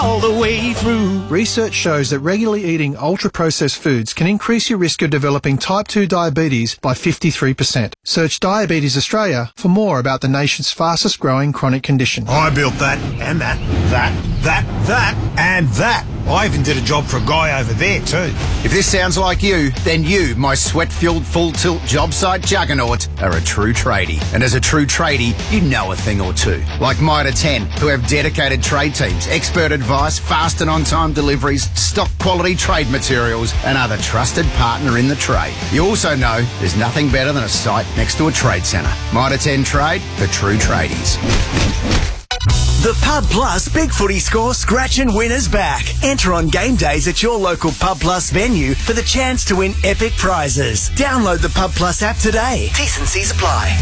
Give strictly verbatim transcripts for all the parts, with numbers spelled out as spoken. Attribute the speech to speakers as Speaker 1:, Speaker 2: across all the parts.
Speaker 1: all the way through.
Speaker 2: Research shows that regularly eating ultra-processed foods can increase your risk of developing type two diabetes by fifty-three percent. Search Diabetes Australia for more about the nation's fastest growing chronic condition.
Speaker 3: I built that, and that, that, that, that, and that. I even did a job for a guy over there too.
Speaker 4: If this sounds like you, then you, my sweat-filled full-tilt job site juggernaut, are a true tradie. And as a true tradie, you know a thing or two. Like Mitre ten, who have dedicated trade teams, expert advice, fast and on-time deliveries, stock quality trade materials, and are the trusted partner in the trade. You also know there's nothing better than a site next to a trade centre. Mitre ten Trade for true tradies.
Speaker 1: The Pub Plus Big Footy Score Scratch and Win is back. Enter on game days at your local Pub Plus venue for the chance to win epic prizes. Download the Pub Plus app today. T's and C's apply.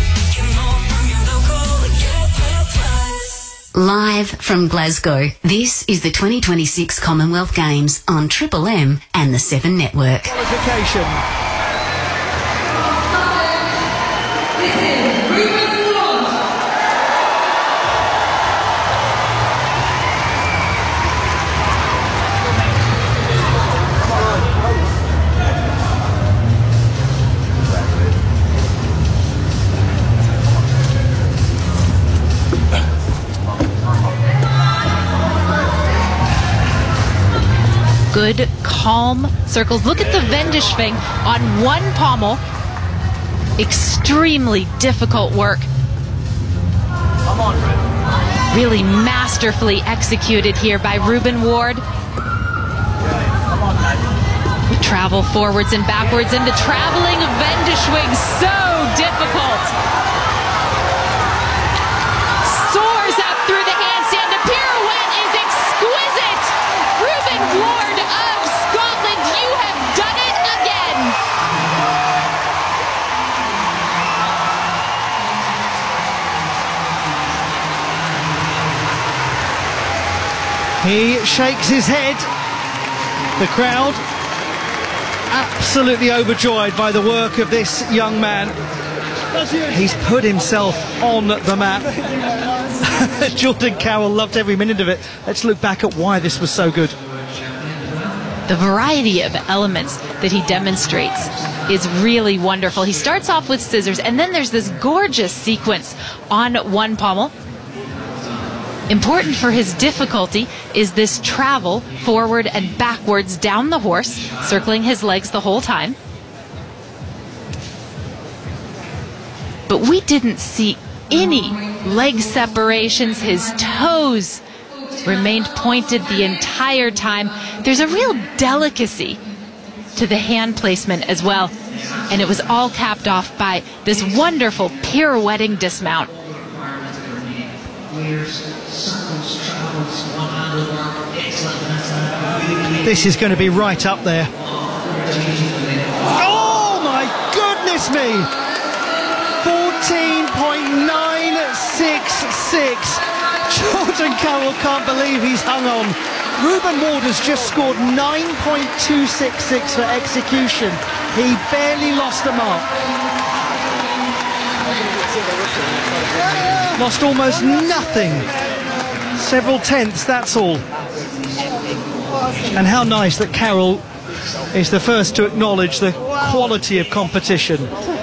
Speaker 5: Live from Glasgow, this is the twenty twenty-six Commonwealth Games on Triple M and the Seven Network.
Speaker 6: Qualification.
Speaker 7: Good, calm circles. Look at the Wendeschwing on one pommel. Extremely difficult work.
Speaker 6: Come on, Ruben.
Speaker 7: Really masterfully executed here by Ruben Ward.
Speaker 6: Come on, mate.
Speaker 7: We travel forwards and backwards, and the traveling Wendeschwing, so difficult. Soars up through the handstand. The pirouette is exquisite. Ruben Ward of Scotland, you have done it again.
Speaker 6: He shakes his head. The crowd absolutely overjoyed by the work of this young man. He's put himself on the map. Jordan Carroll loved every minute of it. Let's look back at why this was so good.
Speaker 7: The variety of elements that he demonstrates is really wonderful. He starts off with scissors, and then there's this gorgeous sequence on one pommel. Important for his difficulty is this travel forward and backwards down the horse, circling his legs the whole time. But we didn't see any leg separations. His toes remained pointed the entire time. There's a real delicacy to the hand placement as well. And it was all capped off by this wonderful pirouetting dismount.
Speaker 6: This is going to be right up there. Oh my goodness me! fourteen point nine six six. Jordan Carroll can't believe he's hung on. Ruben Ward has just scored nine point two six six for execution. He barely lost the mark. Lost almost nothing. Several tenths, that's all. And how nice that Carroll is the first to acknowledge the quality of competition.